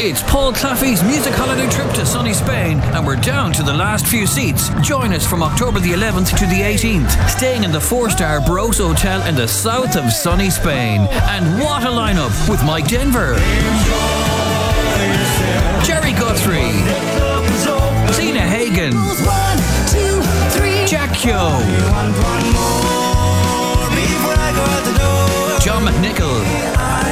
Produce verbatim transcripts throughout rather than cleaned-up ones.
It's Paul Claffey's music holiday trip to sunny Spain, and we're down to the last few seats. Join us from October the eleventh to the eighteenth, staying in the four-star Bros Hotel in the south of sunny Spain. And what a lineup with Mike Denver, Jerry Guthrie, Zena Hagen, Jack Kyo, John McNichol,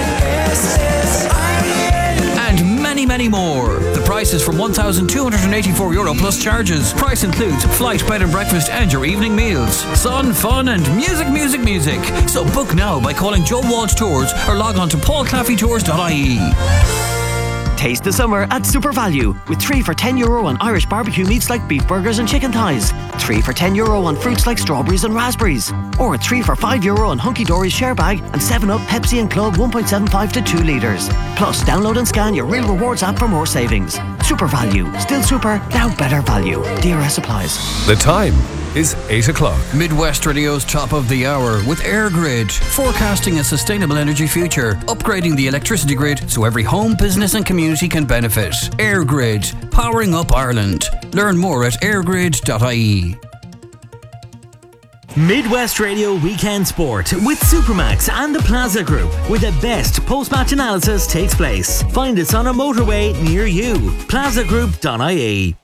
and many, many more. The price is from one thousand two hundred eighty-four euro plus charges. Price includes flight, bed and breakfast and your evening meals. Sun, fun and music, music, music. So book now by calling Joe Walsh Tours or log on to paul claffey tours dot I E. Taste the summer at Super Value with three for ten euro on Irish barbecue meats like beef burgers and chicken thighs, three for ten euro on fruits like strawberries and raspberries, or three for five euro on Hunky Dory's share bag and seven up, Pepsi and Club one point seven five to two litres. Plus, download and scan your Real Rewards app for more savings. Super Value. Still super, now better value. D R S applies. The time is eight o'clock. Midwest Radio's top of the hour with EirGrid, forecasting a sustainable energy future, upgrading the electricity grid so every home, business and community can benefit. EirGrid, powering up Ireland. Learn more at air grid dot I E. Midwest Radio Weekend Sport with Supermax and the Plaza Group, where the best post-match analysis takes place. Find us on a motorway near you. plaza group dot I E.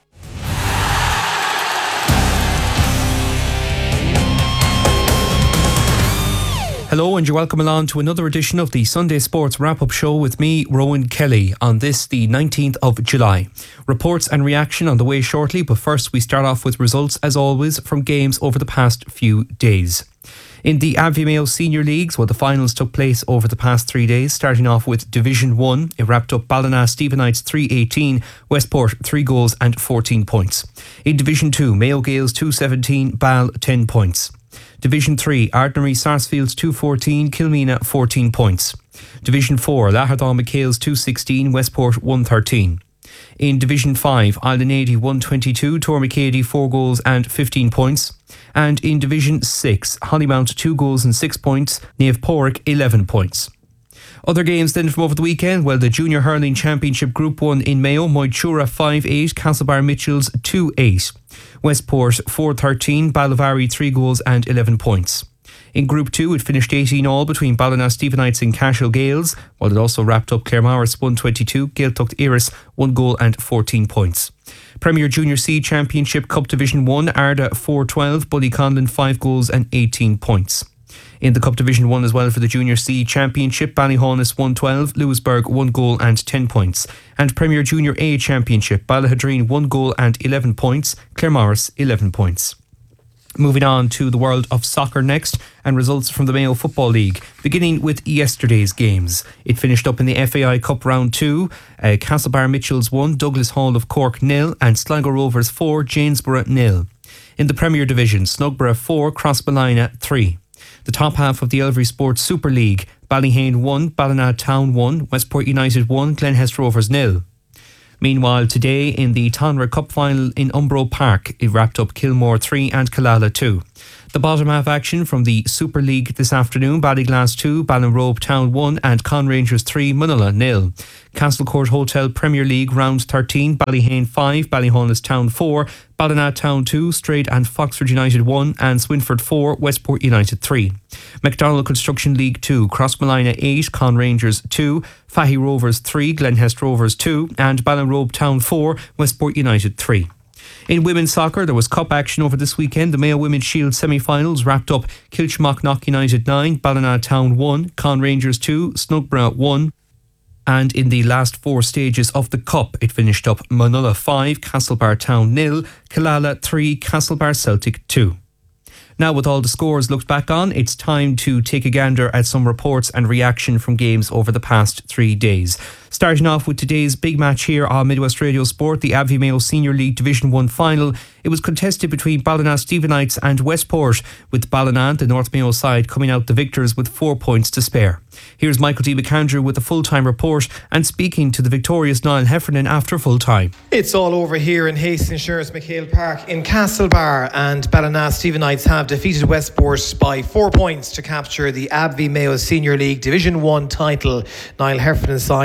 Hello and you're welcome along to another edition of the Sunday Sports Wrap-Up Show with me, Rowan Kelly, on this, the nineteenth of July. Reports and reaction on the way shortly, but first we start off with results, as always, from games over the past few days. In the A V Mayo Senior Leagues, well, the finals took place over the past three days, starting off with Division one. It wrapped up Ballina Stephenites three eighteen, Westport three goals and fourteen points. In Division two, Mayo Gales two seventeen, Ball ten points. Division three, Ardnary Sarsfields two fourteen, Kilmina fourteen points. Division four, Lahardal McHale's two sixteen, Westport one thirteen. In Division five, Islandady one twenty-two, Tormacady four goals and fifteen points. And in Division six, Hollymount two goals and six points, Naomh Pádraig eleven points. Other games then from over the weekend, well, the Junior Hurling Championship Group one in Mayo, Moytura five eight, Castlebar Mitchells two eight. Westport four thirteen, Ballivary three goals and eleven points. In Group two, it finished eighteen all between Ballina Stephenites and Cashel Gales, while it also wrapped up Claremorris one twenty-two, Gaeltacht Iris one goal and fourteen points. Premier Junior C Championship Cup Division one, Arda four twelve, Bullyconlin five goals and eighteen points. In the Cup Division one as well for the Junior C Championship, Ballyhaunis one twelve, Lewisburg one goal and ten points. And Premier Junior A Championship, Ballahadreen one goal and eleven points, Claremorris eleven points. Moving on to the world of soccer next, and results from the Mayo Football League, beginning with yesterday's games. It finished up in the F A I Cup Round two, uh, Castlebar Mitchells one, Douglas Hall of Cork nil, and Sligo Rovers four, Janesborough nil. In the Premier Division, Snugborough four, Crossballina three. The top half of the Elvery Sports Super League, Ballyhane one, Ballina Town one, Westport United one, Glenhest Rovers nil. Meanwhile, today in the Tonra Cup Final in Umbro Park, it wrapped up Kilmore three and Killala two. The bottom half action from the Super League this afternoon, Ballyglass two, Ballinrobe Town one and Conrangers three, Munulla nil. Castlecourt Hotel Premier League Round thirteen, Ballyhane five, Ballyhaunis Town four, Ballina Town two, Straight and Foxford United one and Swinford four, Westport United three. McDonald Construction League two, Crossmolina eight, Conrangers two, Fahy Rovers three, Glenhest Rovers two and Ballinrobe Town four, Westport United three. In women's soccer, there was cup action over this weekend. The Mayo Women's Shield semi-finals wrapped up Kilchmock United nine, Ballina Town one, Conrangers two, Snugborough one. And in the last four stages of the cup, it finished up Munulla five, Castlebar Town nil, Killala three, Castlebar Celtic two. Now, with all the scores looked back on, it's time to take a gander at some reports and reaction from games over the past three days. Starting off with today's big match here on Midwest Radio Sport, the A V Mayo Senior League Division one final. It was contested between Ballina Stephenites and Westport, with Ballina, the North Mayo side, coming out the victors with four points to spare. Here's Michael D. McAndrew with a full-time report and speaking to the victorious Niall Heffernan after full-time. It's all over here in Hastings Insurance McHale Park in Castlebar, and Ballina Stephenites have defeated Westport by four points to capture the A V Mayo Senior League Division one title. Niall Heffernan's side were trailing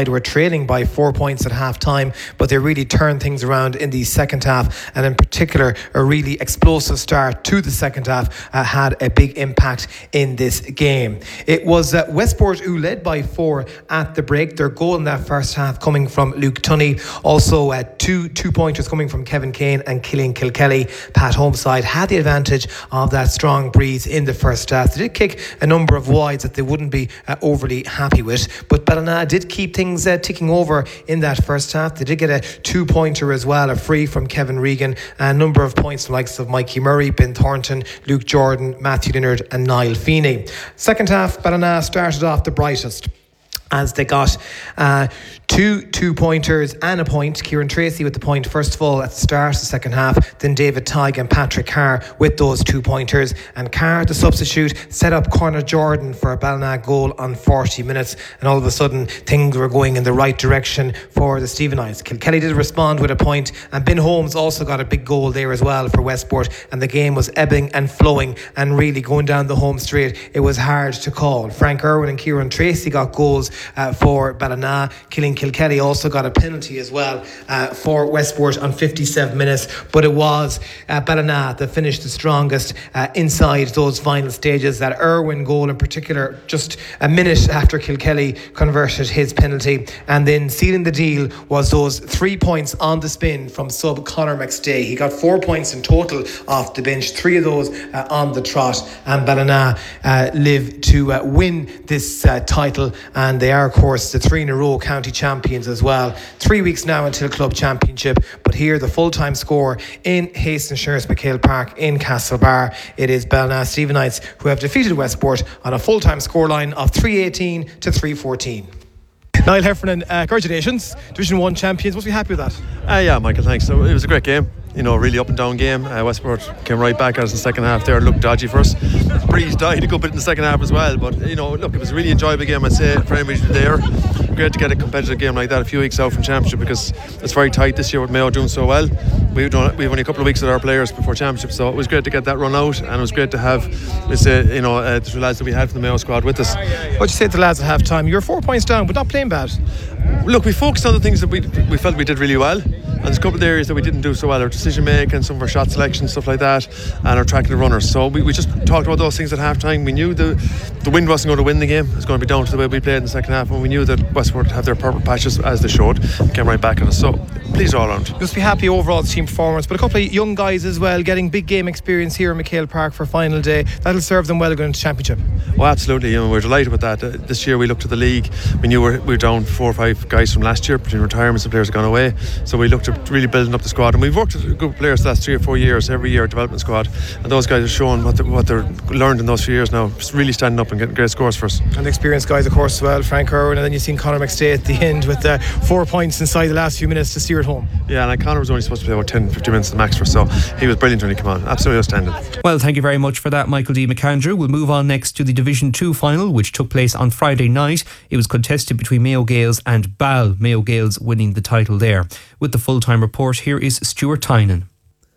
trailing by four points at half time, but they really turned things around in the second half, and in particular a really explosive start to the second half uh, had a big impact in this game. It was uh, Westport who led by four at the break. Their goal in that first half coming from Luke Tunney, also uh, two two pointers coming from Kevin Kane and Killian Kilkelly. Pat Homeside had the advantage of that strong breeze in the first half. They did kick a number of wides that they wouldn't be uh, overly happy with, but Ballina did keep things uh, ticking over in that first half. They did get a two pointer as well, a free from Kevin Regan, a number of points from the likes of Mikey Murray, Ben Thornton, Luke Jordan, Matthew Leonard and Niall Feeney. Second half, Ballina started off the brightest as they got uh, two two-pointers and a point. Kieran Tracy with the point first of all at the start of the second half, then David Tighe and Patrick Carr with those two pointers, and Carr, the substitute, set up Conor Jordan for a Ballina goal on forty minutes, and all of a sudden things were going in the right direction for the Stephenites. Kilkelly did respond with a point, and Ben Holmes also got a big goal there as well for Westport, and the game was ebbing and flowing and really going down the home straight. It was hard to call. Frank Irwin and Kieran Tracy got goals Uh, for Ballina. Killian Kilkelly also got a penalty as well uh, for Westport on fifty-seven minutes, but it was uh, Ballina that finished the strongest uh, inside those final stages. That Irwin goal in particular, just a minute after Kilkelly converted his penalty, and then sealing the deal was those three points on the spin from sub Conor McStay. He got four points in total off the bench, three of those uh, on the trot, and Ballina uh, live to uh, win this uh, title, and they are of course the three in a row county champions as well. Three weeks now until club championship, but here the full-time score in Hastings Insurance McHale Park in Castlebar, it is Ballina Stephenites who have defeated Westport on a full-time scoreline of three eighteen to three fourteen. Niall Heffernan, uh, congratulations, Division one champions. Must be happy with that. Uh, yeah, Michael, thanks. So it was a great game. You know, really up and down game. Uh, Westport came right back at us in the second half there. Looked dodgy for us. Breeze died a good bit in the second half as well. But, you know, look, it was a really enjoyable game, I'd say, for anybody there. Great to get a competitive game like that a few weeks out from Championship, because it's very tight this year with Mayo doing so well. We've done we've only a couple of weeks with our players before Championship, so it was great to get that run out, and it was great to have, let's say, you know, uh, the two lads that we had from the Mayo squad with us. What'd you say to the lads at half time? You were four points down, but not playing bad. Look, we focused on the things that we we felt we did really well, and there's a couple of areas that we didn't do so well: our decision making, some of our shot selection, stuff like that, and our tracking the runners. So we, we just talked about those things at half time. We knew the the wind wasn't going to win the game. It was going to be down to the way we played in the second half, and we knew that Westport had their purple patches as they showed, came right back at us. So pleased all around. You must be happy overall with the team performance, but a couple of young guys as well getting big game experience here in McHale Park for final day. That'll serve them well going into Championship. Well, absolutely, you know, we're delighted with that. Uh, this year we looked at the league. We knew we're, we were down four or five guys from last year between retirements and players have gone away, so we looked at really building up the squad, and we've worked with good players the last three or four years every year, development squad, and those guys are showing what, the, what they're learned in those few years now, just really standing up and getting great scores for us. And the experienced guys of course as well, Frank Irwin, and then you've seen Conor McStay at the end with uh, four points inside the last few minutes to steer it home. Yeah, and like Conor was only supposed to play about ten fifteen minutes the max for us, so he was brilliant when he came on, absolutely outstanding. Well, thank you very much for that, Michael D. McAndrew. We'll move on next to the Division two final, which took place on Friday night. It was contested between Mayo Gales and Ball, Mayo Gales winning the title there. With the full-time report, here is Stuart Tynan.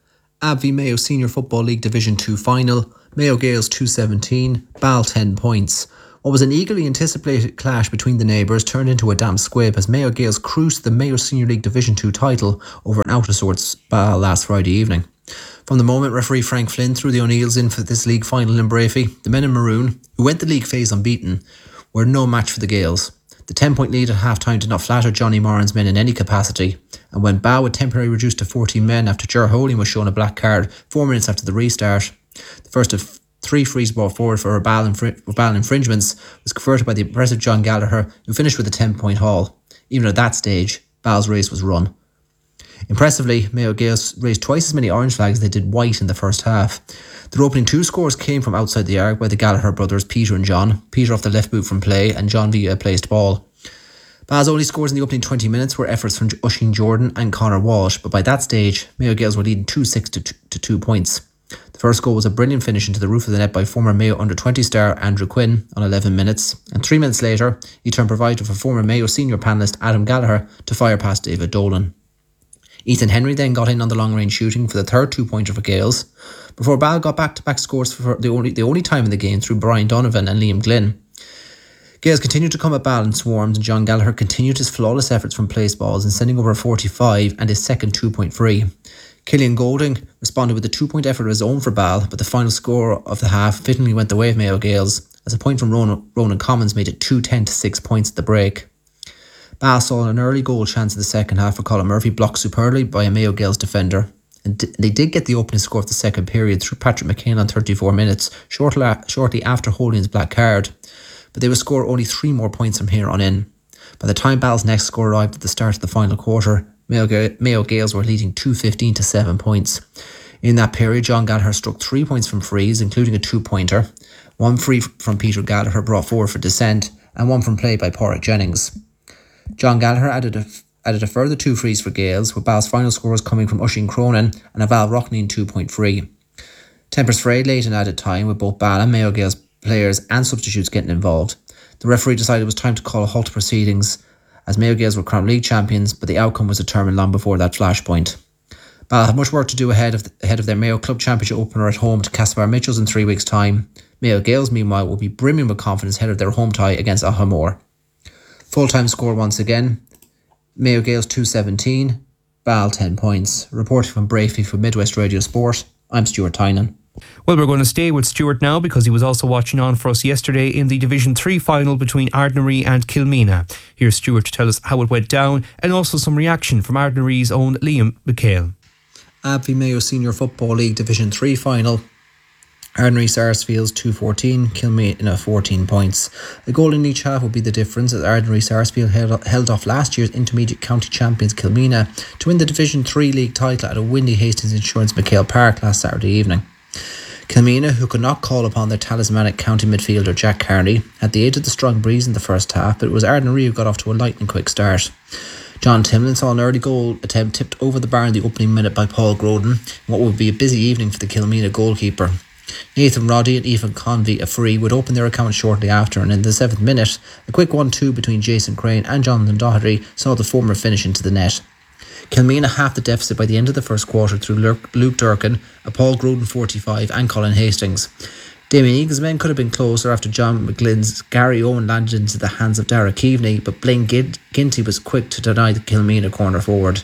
Abbey Mayo Senior Football League Division two final, Mayo Gales two seventeen, Ball ten points. What was an eagerly anticipated clash between the neighbours turned into a damp squib as Mayo Gales cruised the Mayo Senior League Division two title over an out-of-sorts Ball last Friday evening. From the moment referee Frank Flynn threw the O'Neills in for this league final in Brafey, the men in maroon, who went the league phase unbeaten, were no match for the Gales. The ten-point lead at half-time did not flatter Johnny Moran's men in any capacity, and when Bow had temporarily reduced to fourteen men after Ger Holing was shown a black card four minutes after the restart, the first of three frees brought forward for Ball infr- infringements was converted by the impressive John Gallagher, who finished with a ten-point haul. Even at that stage, Ball's race was run. Impressively, Mayo Gales raised twice as many orange flags as they did white in the first half. Their opening two scores came from outside the arc by the Gallagher brothers, Peter and John. Peter off the left boot from play, and John via a placed ball. Ball's only scores in the opening twenty minutes were efforts from Oisin Jordan and Conor Walsh, but by that stage, Mayo Gales were leading two six to two points. The first goal was a brilliant finish into the roof of the net by former Mayo under twenty star Andrew Quinn on eleven minutes, and three minutes later, he turned provider for former Mayo senior panellist Adam Gallagher to fire past David Dolan. Ethan Henry then got in on the long-range shooting for the third two-pointer for Gales, before Ball got back-to-back scores for the only the only time in the game through Brian Donovan and Liam Glynn. Gales continued to come at Ball in swarms, and John Gallagher continued his flawless efforts from place balls and sending over a forty-five and his second two-point free. Killian Golding responded with a two-point effort of his own for Ball, but the final score of the half fittingly went the way of Mayo Gales, as a point from Ronan, Ronan Commons made it two ten to six points at the break. Ball saw an early goal chance in the second half for Colin Murphy, blocked superbly by a Mayo Gales defender. And they did get the opening score of the second period through Patrick McCain on thirty-four minutes, shortly, shortly after holding his black card. But they would score only three more points from here on in. By the time Ball's next score arrived at the start of the final quarter, Mayo, Mayo Gales were leading two fifteen to seven points. In that period, John Gallagher struck three points from frees, including a two-pointer. One free from Peter Gallagher brought forward for dissent, and one from play by Porrick Jennings. John Gallagher added a, added a further two frees for Gales, with Ball's final scores coming from Oisin Cronin and a Val Rockney two-point free. Tempers frayed late in added time, with both Ball and Mayo Gales players and substitutes getting involved. The referee decided it was time to call a halt to proceedings, as Mayo Gales were crowned league champions, but the outcome was determined long before that flashpoint. Ball had much work to do ahead of the, ahead of their Mayo Club Championship opener at home to Castlebar Mitchells in three weeks' time. Mayo Gales, meanwhile, will be brimming with confidence ahead of their home tie against Ahamore. Full-time score once again, Mayo Gales two seventeen, Ball ten points. Reporting from Brafey for Midwest Radio Sport, I'm Stuart Tynan. Well, we're going to stay with Stuart now because he was also watching on for us yesterday in the Division three final between Ardnaree and Kilmena. Here's Stuart to tell us how it went down and also some reaction from Ardnaree's own Liam McHale. Abbey Mayo Senior Football League Division three final. Ardnaree Sarsfields two fourteen, Kilmena fourteen points. A goal in each half would be the difference, as Ardnaree Sarsfield held, held off last year's intermediate county champions Kilmena to win the Division three league title at a windy Hastings Insurance McHale Park last Saturday evening. Kilmena, who could not call upon their talismanic county midfielder Jack Carney, had the aid of the strong breeze in the first half, but it was Ardnaree who got off to a lightning quick start. John Timlin saw an early goal attempt tipped over the bar in the opening minute by Paul Groden, in what would be a busy evening for the Kilmena goalkeeper. Nathan Roddy and Ethan Convey, a free, would open their account shortly after, and in the seventh minute, a quick one two between Jason Crane and Jonathan Doherty saw the former finish into the net. Kilmena half the deficit by the end of the first quarter through Luke Durkin, a Paul Groden forty-five and Colin Hastings. Damien Egan's men could have been closer after John McGlynn's Gary Owen landed into the hands of Dara Keaveney, but Blaine Ginty was quick to deny the Kilmena corner forward.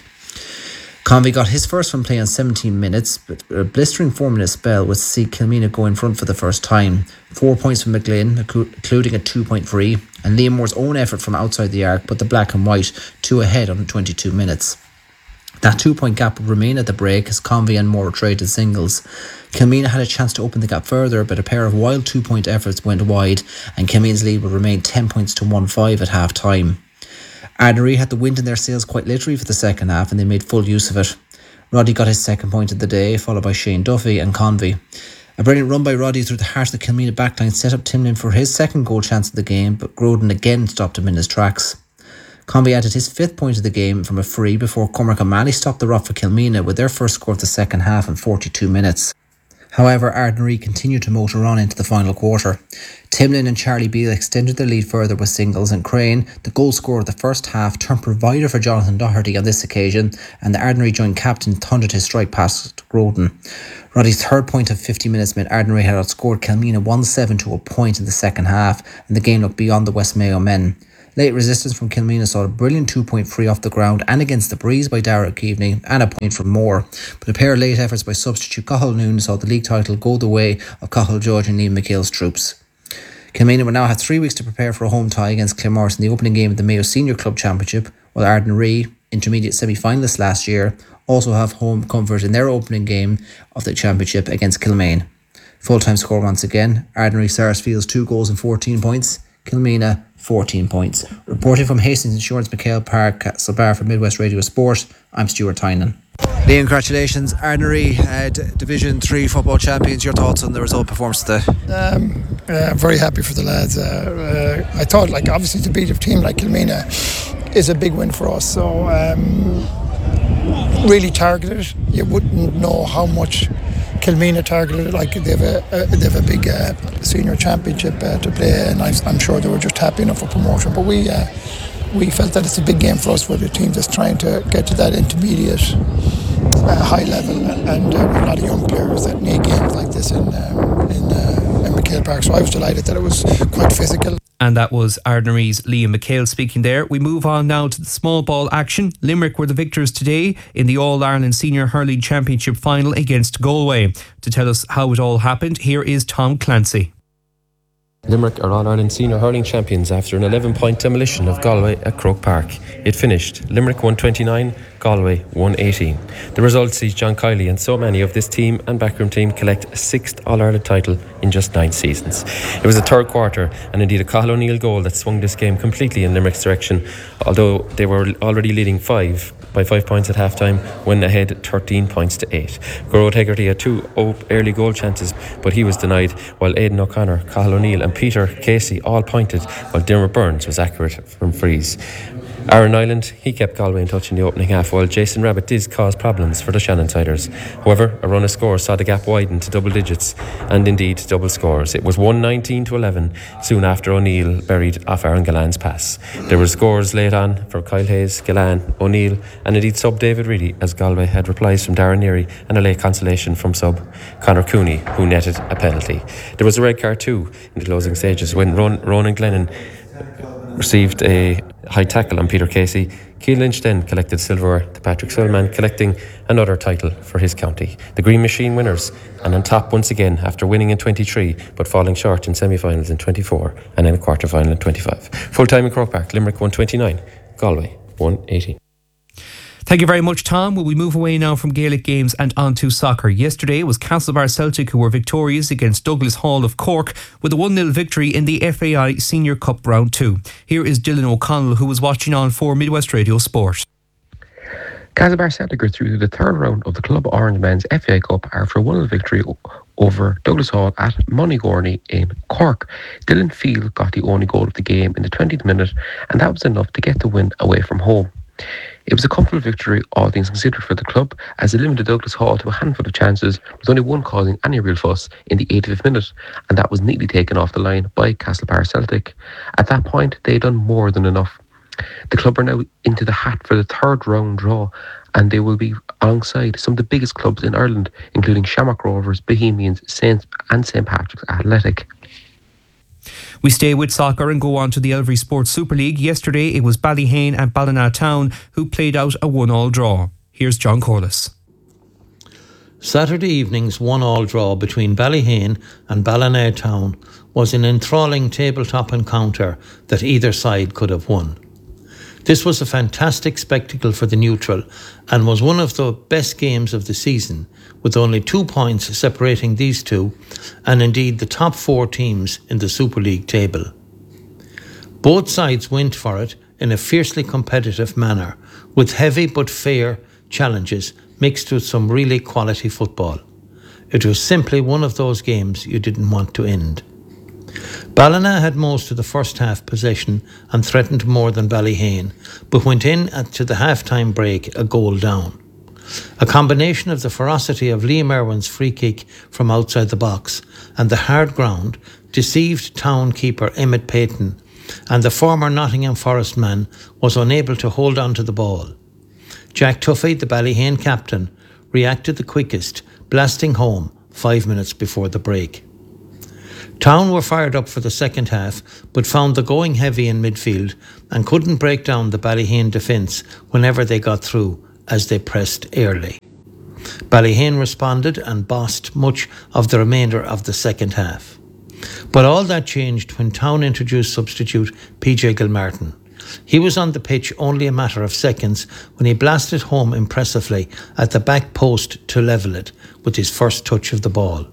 Convey got his first from play in seventeen minutes, but a blistering four-minute spell was to see Kilmena go in front for the first time. Four points from McGlynn, including a two-point free, and Liam Moore's own effort from outside the arc put the black and white two ahead on twenty-two minutes. That two-point gap would remain at the break as Convey and Moore traded singles. Kilmena had a chance to open the gap further, but a pair of wild two-point efforts went wide, and Kilmena's lead would remain ten points to one five at half-time. Ardnaree had the wind in their sails quite literally for the second half, and they made full use of it. Roddy got his second point of the day, followed by Shane Duffy and Convey. A brilliant run by Roddy through the heart of the Kilmena backline set up Timlin for his second goal chance of the game, but Groden again stopped him in his tracks. Convey added his fifth point of the game from a free before Cormac O'Malley stopped the rock for Kilmena with their first score of the second half in forty-two minutes. However, Ardnaree continued to motor on into the final quarter. Timlin and Charlie Beale extended their lead further with singles, and Crane, the goal scorer of the first half, turned provider for Jonathan Doherty on this occasion, and the Ardnaree joint captain thundered his strike past Groden. Roddy's third point of fifty minutes meant Ardnaree had outscored Kilmena one seven to a point in the second half, and the game looked beyond the West Mayo men. Late resistance from Kilmena saw a brilliant two-point free off the ground and against the breeze by Dara Keaveney, and a point from Moore. But a pair of late efforts by substitute Cathal Noon saw the league title go the way of Cathal George and Liam McHale's troops. Kilmena will now have three weeks to prepare for a home tie against Claremorris in the opening game of the Mayo Senior Club Championship, while Ardnaree, intermediate semi-finalists last year, also have home comfort in their opening game of the championship against Kilmaine. Full-time score once again, Ardnaree Sarsfields two goals and fourteen points, Kilmena fourteen points. Reporting from Hastings Insurance McHale Park, Castlebar for Midwest Radio Sport, I'm Stuart Tynan. Liam, congratulations. Ardnaree, uh, D- Division three football champions. Your thoughts on the result performance today? Um, uh, I'm very happy for the lads. Uh, uh, I thought, like, obviously to beat a team like Kilmena is a big win for us. So, um, really targeted. You wouldn't know how much Kilmena targeted. Like, they have a, a they have a big uh, senior championship uh, to play, and I, I'm sure they were just happy enough for promotion. But we. Uh, We felt that it's a big game for us for the team that's trying to get to that intermediate uh, high level, and uh, we have a lot of young players that need games like this in um, in, uh, in McHale Park. So I was delighted that it was quite physical. And that was Ardnary's Liam McHale speaking there. We move on now to the small ball action. Limerick were the victors today in the All-Ireland Senior Hurling Championship final against Galway. To tell us how it all happened, here is Tom Clancy. Limerick are All-Ireland Senior Hurling Champions after an eleven point demolition of Galway at Croke Park. It finished Limerick one twenty-nine, Galway one eighteen. The result sees John Kiley and so many of this team and backroom team collect a sixth All-Ireland title in just nine seasons. It was the third quarter and indeed a Cathal O'Neill goal that swung this game completely in Limerick's direction, although they were already leading five by five points at half-time, when ahead thirteen points to eight. Gorod Hegarty had two early goal chances, but he was denied, while Aidan O'Connor, Cathal O'Neill and Peter Casey all pointed, while Dermot Burns was accurate from frees. Aaron Ireland, he kept Galway in touch in the opening half, while Jason Rabbit did cause problems for the Shannonsiders. However, a run of scores saw the gap widen to double digits, and indeed double scores. It was one nineteen to eleven soon after O'Neill buried off Aaron Gallan's pass. There were scores late on for Kyle Hayes, Gallan, O'Neill, and indeed sub David Reedy, as Galway had replies from Darren Neary and a late consolation from sub Conor Cooney, who netted a penalty. There was a red card too in the closing stages when Ron, Ronan Glennon received a high tackle on Peter Casey. Keane Lynch then collected silverware to Patrick Sullivan, collecting another title for his county. The Green Machine winners, and on top once again after winning in twenty-three but falling short in semi-finals in twenty-four and then a quarter-final in twenty-five. Full-time in Croke Park, Limerick one twenty-nine, Galway one eighteen. Thank you very much, Tom. Will we move away now from Gaelic games and on to soccer? Yesterday it was Castlebar Celtic who were victorious against Douglas Hall of Cork with a one nil victory in the F A I Senior Cup Round two. Here is Dylan O'Connell, who was watching on for Midwest Radio Sport. Castlebar Celtic are through to the third round of the Club Orange Men's F A I Cup after a one nil victory over Douglas Hall at Moneygorney in Cork. Dylan Field got the only goal of the game in the twentieth minute, and that was enough to get the win away from home. It was a comfortable victory, all things considered, for the club, as it limited Douglas Hall to a handful of chances, with only one causing any real fuss in the eighty-fifth minute, and that was neatly taken off the line by Castlebar Celtic. At that point, they had done more than enough. The club are now into the hat for the third round draw, and they will be alongside some of the biggest clubs in Ireland, including Shamrock Rovers, Bohemians, Saints and Saint Patrick's Athletic. We stay with soccer and go on to the Elvery Sports Super League. Yesterday it was Ballyhane and Ballina Town who played out a one all draw. Here's John Corliss. Saturday evening's one all draw between Ballyhane and Ballina Town was an enthralling tabletop encounter that either side could have won. This was a fantastic spectacle for the neutral and was one of the best games of the season, with only two points separating these two and indeed the top four teams in the Super League table. Both sides went for it in a fiercely competitive manner, with heavy but fair challenges mixed with some really quality football. It was simply one of those games you didn't want to end. Ballina had most of the first half possession and threatened more than Ballyhane, but went in at, to the half-time break a goal down. A combination of the ferocity of Liam Irwin's free kick from outside the box and the hard ground deceived town keeper Emmett Payton, and the former Nottingham Forest man was unable to hold on to the ball. Jack Tuffy, the Ballyhane captain, reacted the quickest, blasting home five minutes before the break. Town were fired up for the second half, but found the going heavy in midfield and couldn't break down the Ballyhane defence whenever they got through, as they pressed early. Ballyhane responded and bossed much of the remainder of the second half. But all that changed when Town introduced substitute P J Gilmartin. He was on the pitch only a matter of seconds when he blasted home impressively at the back post to level it with his first touch of the ball.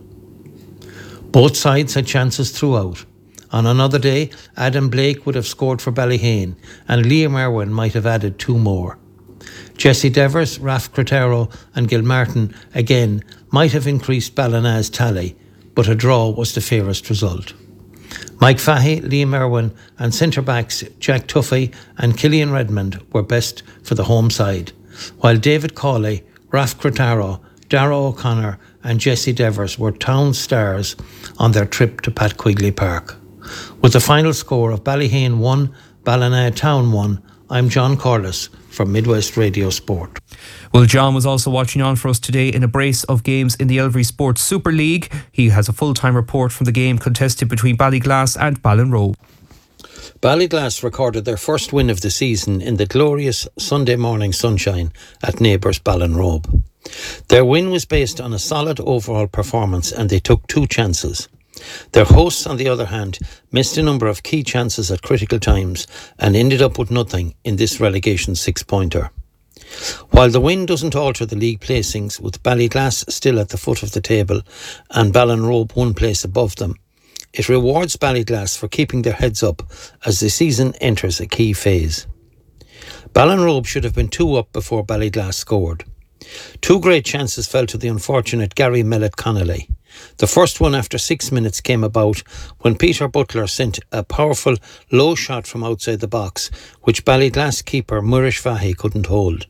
Both sides had chances throughout. On another day, Adam Blake would have scored for Ballyhane and Liam Irwin might have added two more. Jesse Devers, Raf Cretaro and Gilmartin again might have increased Ballina's tally, but a draw was the fairest result. Mike Fahey, Liam Irwin and centre-backs Jack Tuffy and Killian Redmond were best for the home side, while David Cawley, Raf Cretaro, Darragh O'Connor and Jesse Devers were Town stars on their trip to Pat Quigley Park. With the final score of Ballyhane one, Ballina Town one, I'm John Corliss from Midwest Radio Sport. Well, John was also watching on for us today in a brace of games in the Elvery Sports Super League. He has a full-time report from the game contested between Ballyglass and Ballinrobe. Ballyglass recorded their first win of the season in the glorious Sunday morning sunshine at neighbours Ballinrobe. Their win was based on a solid overall performance and they took two chances. Their hosts, on the other hand, missed a number of key chances at critical times and ended up with nothing in this relegation six-pointer. While the win doesn't alter the league placings, with Ballyglass still at the foot of the table and Ballinrobe one place above them, it rewards Ballyglass for keeping their heads up as the season enters a key phase. Ballinrobe should have been two up before Ballyglass scored. Two great chances fell to the unfortunate Gary Mellett-Connolly. The first one after six minutes came about when Peter Butler sent a powerful low shot from outside the box, which Ballyglass keeper Murish Fahy couldn't hold.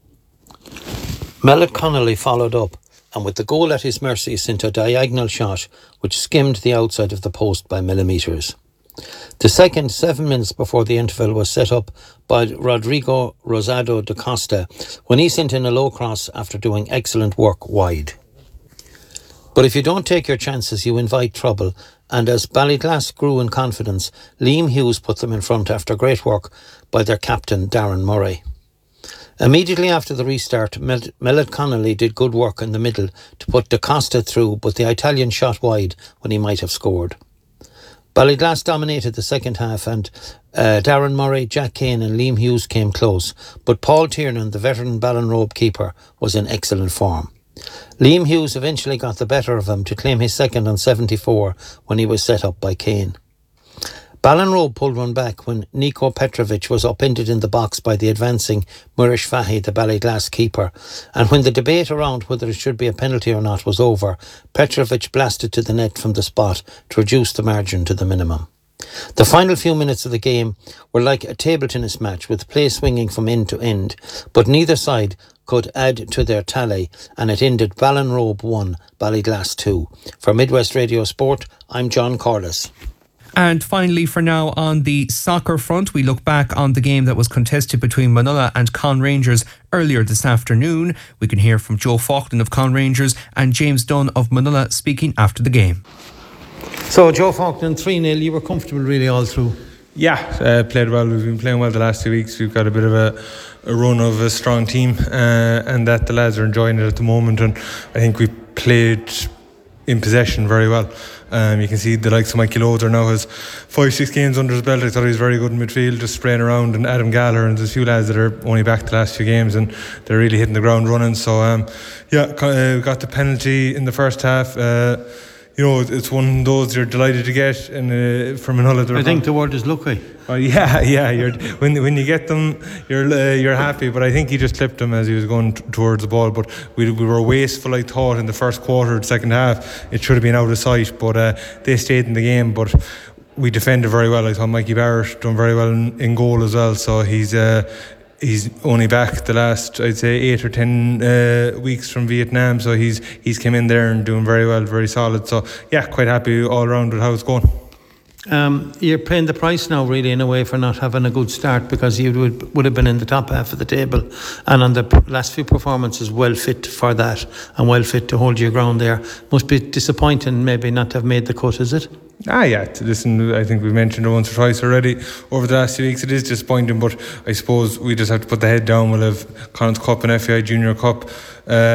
Mellett-Connolly followed up and with the goal at his mercy sent a diagonal shot which skimmed the outside of the post by millimetres. The second, seven minutes before the interval, was set up by Rodrigo Rosado da Costa when he sent in a low cross after doing excellent work wide. But if you don't take your chances, you invite trouble, and as Ballyglass grew in confidence, Liam Hughes put them in front after great work by their captain Darren Murray. Immediately after the restart, Mellett-Connolly did good work in the middle to put Da Costa through, but the Italian shot wide when he might have scored. Ballyglass dominated the second half and uh, Darren Murray, Jack Kane and Liam Hughes came close, but Paul Tiernan, the veteran Ballinrobe keeper, was in excellent form. Liam Hughes eventually got the better of him to claim his second on seventy-four when he was set up by Kane. Ballinrobe pulled one back when Niko Petrovic was upended in the box by the advancing Murish Fahy, the Ballyglass keeper, and when the debate around whether it should be a penalty or not was over, Petrovic blasted to the net from the spot to reduce the margin to the minimum. The final few minutes of the game were like a table tennis match with play swinging from end to end, but neither side could add to their tally and it ended Ballinrobe one, Ballyglass two. For Midwest Radio Sport, I'm John Corliss. And finally, for now, on the soccer front, we look back on the game that was contested between Manula and Con Rangers earlier this afternoon. We can hear from Joe Faulkner of Con Rangers and James Dunn of Manula speaking after the game. So, Joe Faulkner, three nil, you were comfortable really all through? Yeah, uh, played well. We've been playing well the last two weeks. We've got a bit of a, a run of a strong team uh, and that the lads are enjoying it at the moment, and I think we played in possession very well. Um, you can see the likes of Mikey Loader now has five, six games under his belt. I thought he was very good in midfield, just spraying around, and Adam Gallagher and there's a few lads that are only back the last few games and they're really hitting the ground running. So um, yeah, uh, got the penalty in the first half. Uh, you know, it's one of those you're delighted to get, and uh, from another. I think the word is lucky. Oh yeah, yeah. You're when when you get them, you're uh, you're happy. But I think he just clipped him as he was going t- towards the ball. But we we were wasteful, I thought, in the first quarter, the second half. It should have been out of sight, but uh, they stayed in the game. But we defended very well. I thought Mikey Barrett done very well in, in goal as well. So he's. Uh, He's only back the last, I'd say, eight or ten uh, weeks from Vietnam, so he's he's come in there and doing very well, very solid. So yeah, quite happy all around with how it's going. Um, you're paying the price now, really, in a way, for not having a good start, because you would would have been in the top half of the table, and on the last few performances, well fit for that and well fit to hold your ground there. Must be disappointing, maybe, not to have made the cut, is it? Ah, yeah. To listen, I think we mentioned it once or twice already over the last few weeks. It is disappointing, but I suppose we just have to put the head down. We'll have Connacht's Cup and F A I Junior Cup. Uh,